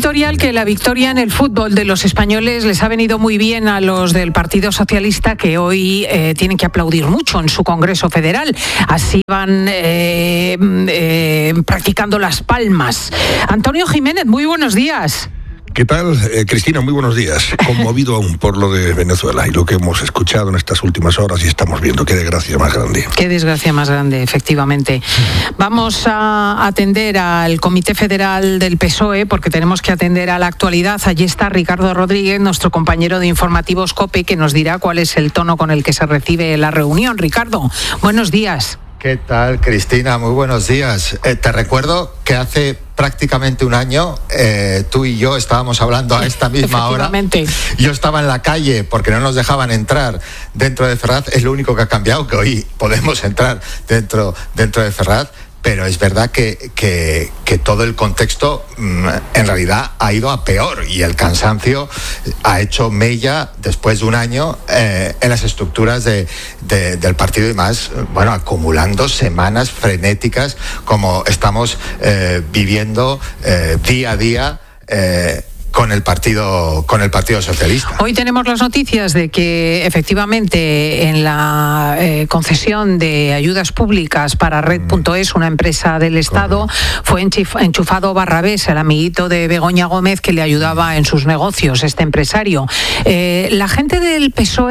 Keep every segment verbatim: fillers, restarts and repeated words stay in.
editorial que la victoria en el fútbol de los españoles les ha venido muy bien a los del Partido Socialista, que hoy eh, tienen que aplaudir mucho en su Congreso Federal. Así van eh, eh, practicando las palmas. Antonio Jiménez, muy buenos días. ¿Qué tal, eh, Cristina? Muy buenos días. Conmovido aún por lo de Venezuela y lo que hemos escuchado en estas últimas horas y estamos viendo. Qué desgracia más grande. Qué desgracia más grande, efectivamente. Vamos a atender al Comité Federal del P S O E porque tenemos que atender a la actualidad. Allí está Ricardo Rodríguez, nuestro compañero de Informativos COPE, que nos dirá cuál es el tono con el que se recibe la reunión. Ricardo, buenos días. ¿Qué tal, Cristina? Muy buenos días. Eh, te recuerdo que hace prácticamente un año eh, tú y yo estábamos hablando a esta misma hora. Yo estaba en la calle porque no nos dejaban entrar dentro de Ferraz. Es lo único que ha cambiado, que hoy podemos entrar dentro, dentro de Ferraz. Pero es verdad que, que, que todo el contexto mmm, en realidad ha ido a peor y el cansancio ha hecho mella después de un año eh, en las estructuras de, de, del partido y más, bueno, acumulando semanas frenéticas como estamos eh, viviendo eh, día a día eh, con el partido con el Partido Socialista. Hoy tenemos las noticias de que efectivamente en la eh, concesión de ayudas públicas para Red punto es, una empresa del Estado, fue enchufado Barrabés, el amiguito de Begoña Gómez que le ayudaba en sus negocios, este empresario. Eh, la gente del P S O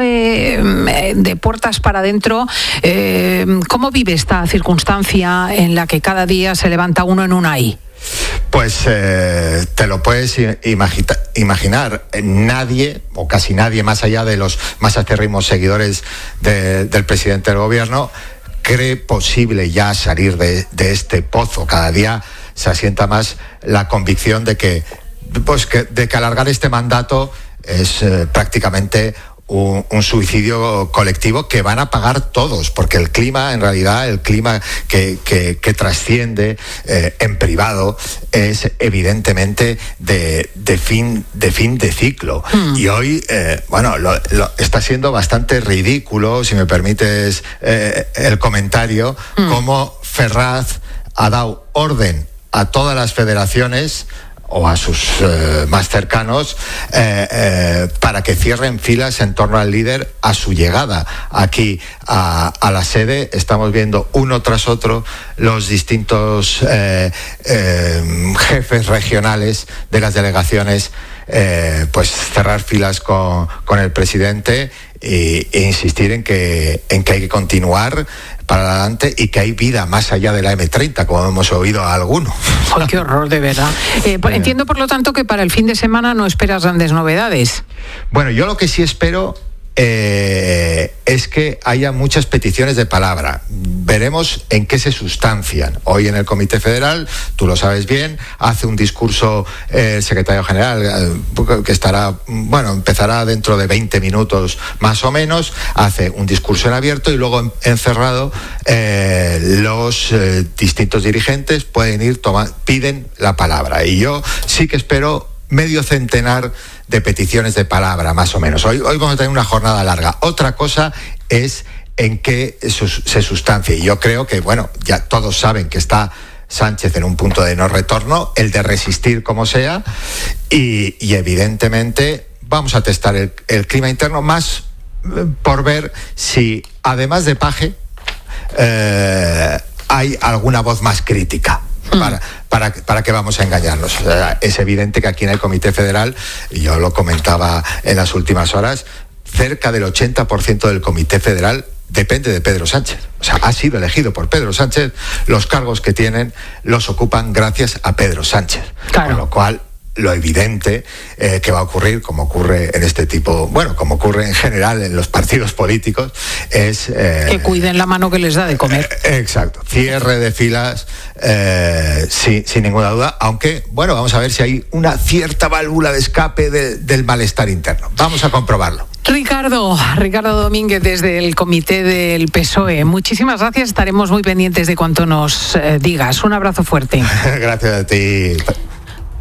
E, de puertas para adentro, eh, ¿cómo vive esta circunstancia en la que cada día se levanta uno en un ay? Pues eh, te lo puedes imagita, imaginar. Nadie, o casi nadie, más allá de los más acérrimos seguidores de, del presidente del gobierno, cree posible ya salir de, de este pozo. Cada día se asienta más la convicción de que, pues que, de que alargar este mandato es eh, prácticamente Un, un suicidio colectivo que van a pagar todos, porque el clima, en realidad, el clima que, que, que trasciende eh, en privado es evidentemente de, de, fin, de fin de ciclo. Mm. Y hoy, eh, bueno, lo, lo, está siendo bastante ridículo, si me permites eh, el comentario, mm. cómo Ferraz ha dado orden a todas las federaciones o a sus eh, más cercanos eh, eh, para que cierren filas en torno al líder a su llegada aquí a, a la sede. Estamos viendo uno tras otro los distintos eh, eh, jefes regionales de las delegaciones eh, pues cerrar filas con, con el presidente e, e insistir en que, en que hay que continuar para adelante y que hay vida más allá de la eme treinta, como hemos oído a alguno. ¡Ay, qué horror, de verdad! Eh, entiendo, por lo tanto, que para el fin de semana no esperas grandes novedades. Bueno, yo lo que sí espero eh, es que haya muchas peticiones de palabra. Veremos en qué se sustancian. Hoy en el Comité Federal, tú lo sabes bien, hace un discurso eh, el secretario general eh, que estará, bueno, empezará dentro de veinte minutos más o menos, hace un discurso en abierto y luego en, encerrado eh, los eh, distintos dirigentes pueden ir, toma, piden la palabra. Y yo sí que espero medio centenar de peticiones de palabra, más o menos. Hoy, hoy vamos a tener una jornada larga. Otra cosa es en qué se sustancia. Y yo creo que, bueno, ya todos saben que está Sánchez en un punto de no retorno, el de resistir como sea, y, y evidentemente vamos a testar el, el clima interno más eh, por ver si, además de Paje, eh, hay alguna voz más crítica. Para, para, para qué vamos a engañarnos. O sea, es evidente que aquí en el Comité Federal, y yo lo comentaba en las últimas horas, cerca del ochenta por ciento del Comité Federal depende de Pedro Sánchez. O sea, ha sido elegido por Pedro Sánchez. Los cargos que tienen los ocupan gracias a Pedro Sánchez. Claro. Con lo cual, lo evidente eh, que va a ocurrir, como ocurre en este tipo, bueno, como ocurre en general en los partidos políticos, es... Eh, que cuiden la mano que les da de comer. Eh, exacto. Cierre de filas, eh, sin, sin ninguna duda, aunque, bueno, vamos a ver si hay una cierta válvula de escape de, del malestar interno. Vamos a comprobarlo. Ricardo, Ricardo Domínguez desde el Comité del P S O E. Muchísimas gracias, estaremos muy pendientes de cuanto nos eh, digas. Un abrazo fuerte. Gracias a ti.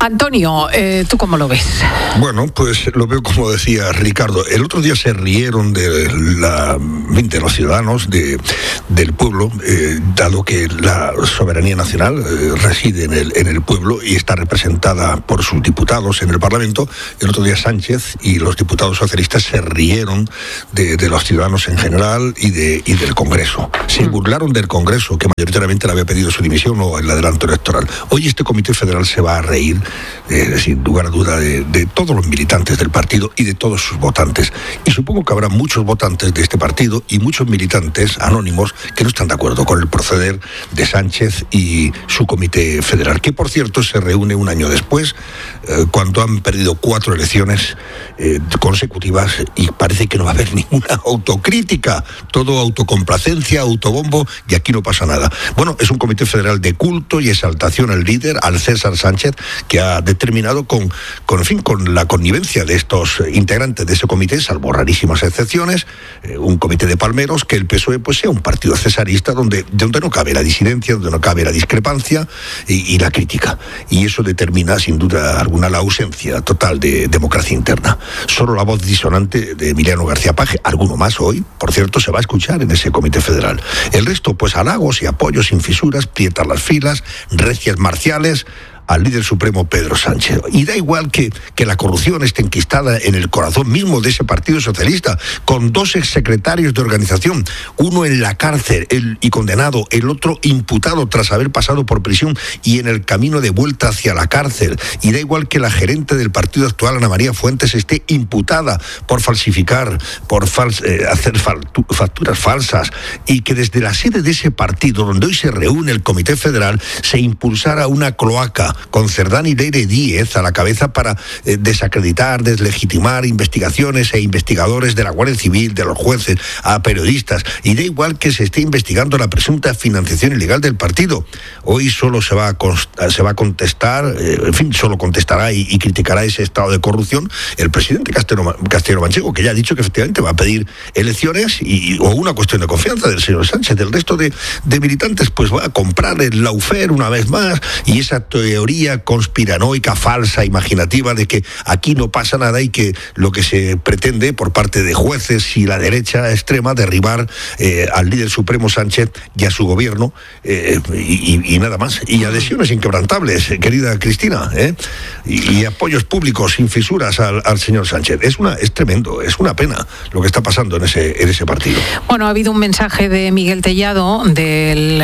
Antonio, eh, ¿tú cómo lo ves? Bueno, pues lo veo como decía Ricardo. El otro día se rieron de, la, de los ciudadanos de, del pueblo, eh, dado que la soberanía nacional eh, reside en el, en el pueblo y está representada por sus diputados en el Parlamento. El otro día Sánchez y los diputados socialistas se rieron de, de los ciudadanos en general y, de, y del Congreso. Se burlaron del Congreso, que mayoritariamente le había pedido su dimisión o el adelanto electoral. Hoy este Comité Federal se va a reír, eh, sin lugar a duda, de, de todos los militantes del partido y de todos sus votantes. Y supongo que habrá muchos votantes de este partido y muchos militantes anónimos que no están de acuerdo con el proceder de Sánchez y su Comité Federal, que por cierto se reúne un año después, eh, cuando han perdido cuatro elecciones eh, consecutivas y parece que no va a haber ninguna autocrítica, todo autocomplacencia, autobombo, y aquí no pasa nada. Bueno, es un Comité Federal de culto y exaltación al líder, al César Sánchez, que ha determinado con, con, en fin, con la connivencia de estos integrantes de ese comité, salvo rarísimas excepciones, eh, un comité de palmeros, que el P S O E pues sea un partido cesarista donde, donde no cabe la disidencia, donde no cabe la discrepancia y, y la crítica. Y eso determina, sin duda alguna, la ausencia total de democracia interna. Solo la voz disonante de Emiliano García Paje, alguno más hoy, por cierto, se va a escuchar en ese Comité Federal. El resto, pues halagos y apoyos sin fisuras, prietas las filas, recias marciales al líder supremo Pedro Sánchez. Y da igual que, que la corrupción esté enquistada en el corazón mismo de ese Partido Socialista, con dos exsecretarios de organización, uno en la cárcel el, y condenado, el otro imputado tras haber pasado por prisión y en el camino de vuelta hacia la cárcel. Y da igual que la gerente del partido actual, Ana María Fuentes, esté imputada por falsificar, por fals, eh, hacer facturas falsas, y que desde la sede de ese partido, donde hoy se reúne el Comité Federal, se impulsara una cloaca con Cerdán y Leire Díez a la cabeza para eh, desacreditar, deslegitimar investigaciones e investigadores de la Guardia Civil, de los jueces, a periodistas. Y da igual que se esté investigando la presunta financiación ilegal del partido. Hoy solo se va a, const- se va a contestar, eh, en fin, solo contestará y, y criticará ese estado de corrupción el presidente Castellano, Castellano Manchego, que ya ha dicho que efectivamente va a pedir elecciones y, o una cuestión de confianza del señor Sánchez. El resto de, de militantes pues va a comprar el lawfare una vez más, y esa teoría conspiranoica, falsa, imaginativa, de que aquí no pasa nada y que lo que se pretende por parte de jueces y la derecha extrema, derribar eh, al líder supremo Sánchez y a su gobierno, eh, y, y, y nada más. Y adhesiones inquebrantables, querida Cristina, ¿eh? y, y apoyos públicos sin fisuras al, al señor Sánchez. Es una es tremendo, es una pena lo que está pasando en ese, en ese partido. Bueno, ha habido un mensaje de Miguel Tellado, del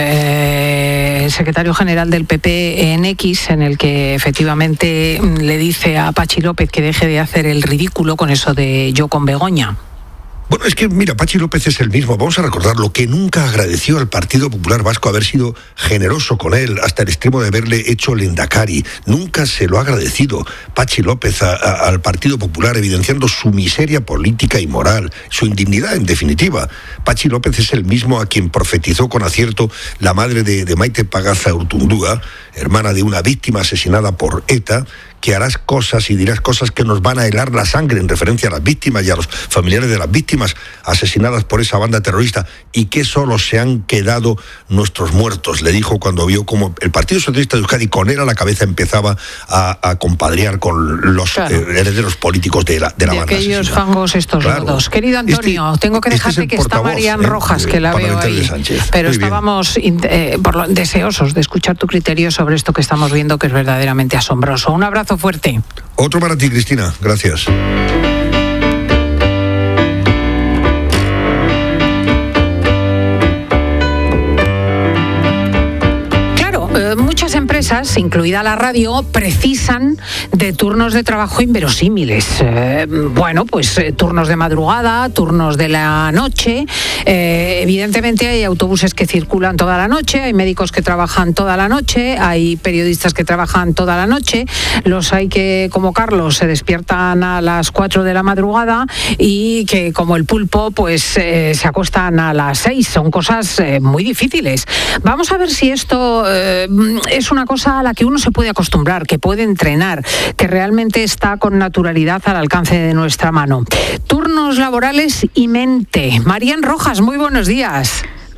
eh, secretario general del P P en X, en el que efectivamente le dice a Pachi López que deje de hacer el ridículo con eso de yo con Begoña. Bueno, es que, mira, Pachi López es el mismo. Vamos a recordar lo que nunca agradeció al Partido Popular Vasco haber sido generoso con él, hasta el extremo de haberle hecho lendakari. Nunca se lo ha agradecido Pachi López a, a, al Partido Popular, evidenciando su miseria política y moral, su indignidad, en definitiva. Pachi López es el mismo a quien profetizó con acierto la madre de, de Maite Pagaza Urtundúa, hermana de una víctima asesinada por ETA, que harás cosas y dirás cosas que nos van a helar la sangre, en referencia a las víctimas y a los familiares de las víctimas asesinadas por esa banda terrorista, y que solo se han quedado nuestros muertos, le dijo cuando vio como el Partido Socialista de Euskadi, con él a la cabeza, empezaba a, a compadrear con los claro. eh, herederos políticos de la, de la de banda aquellos asesinada. Fangos estos claro. lodos. Querido Antonio, este, tengo que dejarte este que está Marian eh, Rojas, que la veo ahí, pero Muy estábamos eh, por lo, deseosos de escuchar tu criterio sobre esto que estamos viendo, que es verdaderamente asombroso. Un abrazo fuerte. Otro para ti, Cristina. Gracias. Muchas empresas, incluida la radio, precisan de turnos de trabajo inverosímiles. Eh, bueno, pues eh, turnos de madrugada, turnos de la noche. Eh, evidentemente hay autobuses que circulan toda la noche, hay médicos que trabajan toda la noche, hay periodistas que trabajan toda la noche, los hay que, como Carlos, se despiertan a las cuatro de la madrugada y que, como el pulpo, pues eh, se acuestan a las seis. Son cosas eh, muy difíciles. Vamos a ver si esto eh, es una cosa a la que uno se puede acostumbrar, que puede entrenar, que realmente está con naturalidad al alcance de nuestra mano. Turnos laborales y mente. Marian Rojas, muy buenos días.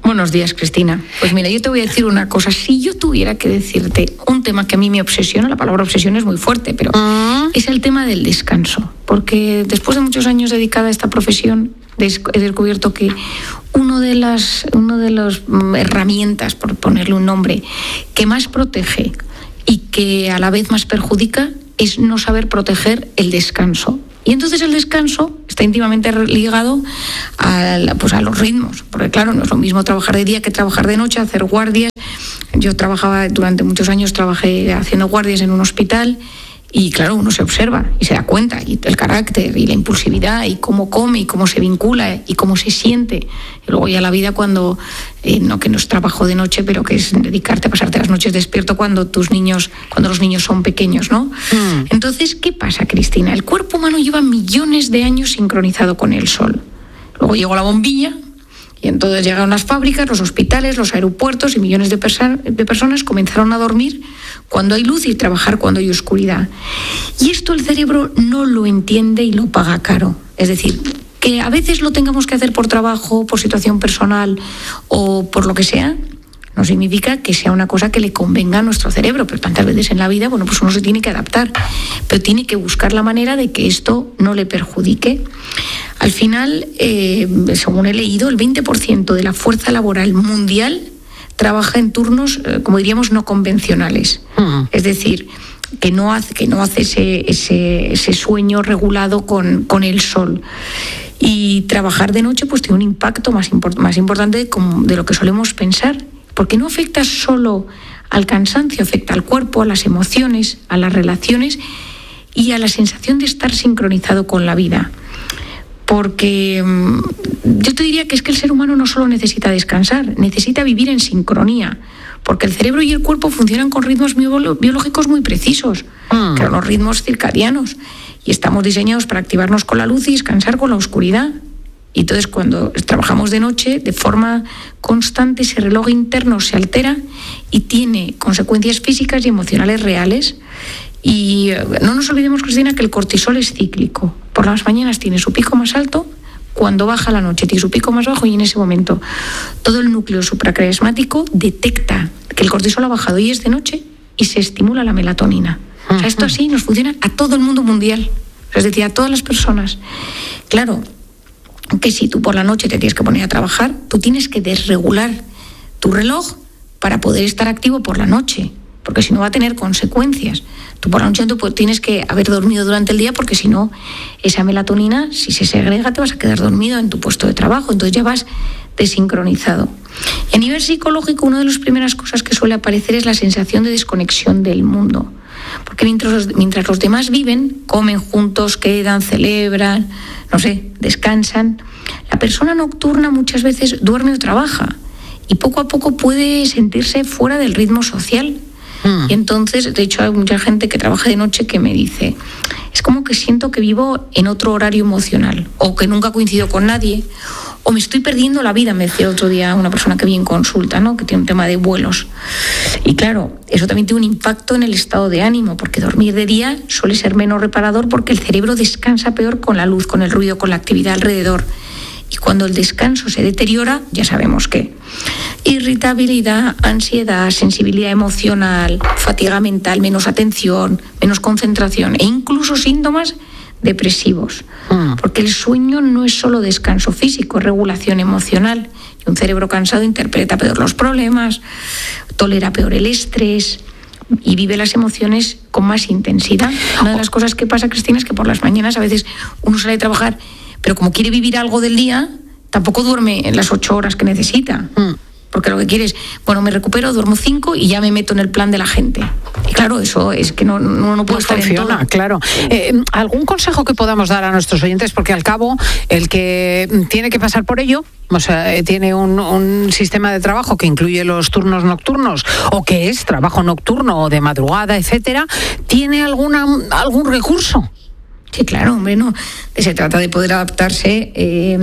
Buenos días, Cristina. Pues mira, yo te voy a decir una cosa. Si yo tuviera que decirte un tema que a mí me obsesiona, la palabra obsesión es muy fuerte, pero uh-huh. es el tema del descanso. Porque después de muchos años dedicada a esta profesión, he descubierto que una de las uno de las herramientas, por ponerle un nombre, que más protege y que a la vez más perjudica es no saber proteger el descanso. Y entonces el descanso está íntimamente ligado a, pues a los ritmos, porque claro, no es lo mismo trabajar de día que trabajar de noche, hacer guardias. Yo trabajaba, durante muchos años trabajé haciendo guardias en un hospital y claro, uno se observa y se da cuenta, y el carácter y la impulsividad y cómo come y cómo se vincula y cómo se siente. Y luego ya la vida cuando, eh, no que no es trabajo de noche, pero que es dedicarte a pasarte las noches despierto cuando tus niños, cuando los niños son pequeños, ¿no? Mm. Entonces, ¿qué pasa, Cristina? El cuerpo humano lleva millones de años sincronizado con el sol. Luego llegó la bombilla, y entonces llegaron las fábricas, los hospitales, los aeropuertos y millones de, perso- de personas comenzaron a dormir cuando hay luz y trabajar cuando hay oscuridad. Y esto el cerebro no lo entiende y lo paga caro. Es decir, que a veces lo tengamos que hacer por trabajo, por situación personal o por lo que sea, no significa que sea una cosa que le convenga a nuestro cerebro, pero tantas veces en la vida, bueno, pues uno se tiene que adaptar, pero tiene que buscar la manera de que esto no le perjudique. Al final, eh, según he leído, el veinte por ciento de la fuerza laboral mundial trabaja en turnos, eh, como diríamos, no convencionales. Uh-huh. Es decir, que no hace, que no hace ese, ese, ese sueño regulado con, con el sol. Y trabajar de noche pues tiene un impacto más, import- más importante de, como, de lo que solemos pensar, porque no afecta solo al cansancio, afecta al cuerpo, a las emociones, a las relaciones y a la sensación de estar sincronizado con la vida. Porque yo te diría que es que el ser humano no solo necesita descansar, necesita vivir en sincronía, porque el cerebro y el cuerpo funcionan con ritmos biológicos muy precisos, mm. que son los ritmos circadianos, y estamos diseñados para activarnos con la luz y descansar con la oscuridad. Y entonces cuando trabajamos de noche, de forma constante, ese reloj interno se altera y tiene consecuencias físicas y emocionales reales. Y no nos olvidemos, Cristina, que el cortisol es cíclico. Por las mañanas tiene su pico más alto, cuando baja la noche tiene su pico más bajo, y en ese momento todo el núcleo supraquiasmático detecta que el cortisol ha bajado y es de noche y se estimula la melatonina. O sea, esto así nos funciona a todo el mundo mundial, es decir, a todas las personas. Claro, que si tú por la noche te tienes que poner a trabajar, tú tienes que desregular tu reloj para poder estar activo por la noche, porque si no va a tener consecuencias. Tú por la noche tú tienes que haber dormido durante el día, porque si no, esa melatonina, si se segrega, te vas a quedar dormido en tu puesto de trabajo, entonces ya vas desincronizado. Y a nivel psicológico, una de las primeras cosas que suele aparecer es la sensación de desconexión del mundo, porque mientras los, mientras los demás viven, comen juntos, quedan, celebran, no sé, descansan, la persona nocturna muchas veces duerme o trabaja y poco a poco puede sentirse fuera del ritmo social. Mm. Y entonces, de hecho, hay mucha gente que trabaja de noche que me dice, es como que siento que vivo en otro horario emocional, o que nunca coincido con nadie, o me estoy perdiendo la vida, me decía otro día una persona que vi en consulta, ¿no?, que tiene un tema de vuelos. Y claro, eso también tiene un impacto en el estado de ánimo, porque dormir de día suele ser menos reparador, porque el cerebro descansa peor con la luz, con el ruido, con la actividad alrededor. Y cuando el descanso se deteriora, ya sabemos qué. Irritabilidad, ansiedad, sensibilidad emocional, fatiga mental, menos atención, menos concentración e incluso síntomas depresivos. Mm. Porque el sueño no es solo descanso físico, es regulación emocional. Y un cerebro cansado interpreta peor los problemas, tolera peor el estrés y vive las emociones con más intensidad. Una de las cosas que pasa, Cristina, es que por las mañanas a veces uno sale a trabajar, pero como quiere vivir algo del día, tampoco duerme en las ocho horas que necesita. Mm. Porque lo que quiere es, bueno, me recupero, duermo cinco y ya me meto en el plan de la gente. Y claro, eso es que no, no, no puede estar funciona, en todo. Claro. Eh, ¿Algún consejo que podamos dar a nuestros oyentes? Porque al cabo, el que tiene que pasar por ello, o sea, eh, tiene un, un sistema de trabajo que incluye los turnos nocturnos, o que es trabajo nocturno o de madrugada, etcétera, ¿tiene alguna algún recurso? Sí, claro, hombre, no. Se trata de poder adaptarse, eh,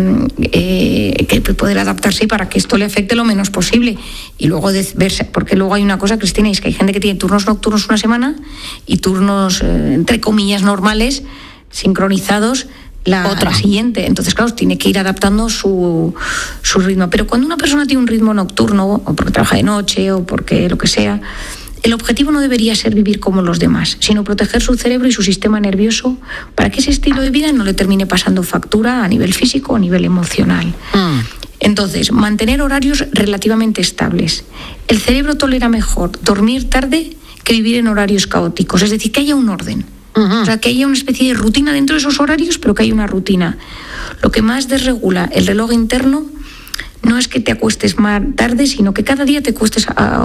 eh, que poder adaptarse para que esto le afecte lo menos posible. Y luego de verse, porque luego hay una cosa, Cristina, es que hay gente que tiene turnos nocturnos una semana y turnos, eh, entre comillas, normales, sincronizados, la, Otra. la siguiente. Entonces, claro, tiene que ir adaptando su, su ritmo. Pero cuando una persona tiene un ritmo nocturno, o porque trabaja de noche, o porque lo que sea, el objetivo no debería ser vivir como los demás, sino proteger su cerebro y su sistema nervioso para que ese estilo de vida no le termine pasando factura a nivel físico o a nivel emocional. Mm. Entonces, mantener horarios relativamente estables. El cerebro tolera mejor dormir tarde que vivir en horarios caóticos, es decir, que haya un orden. Uh-huh. O sea, que haya una especie de rutina dentro de esos horarios, pero que haya una rutina. Lo que más desregula el reloj interno no es que te acuestes más tarde, sino que cada día te acuestes a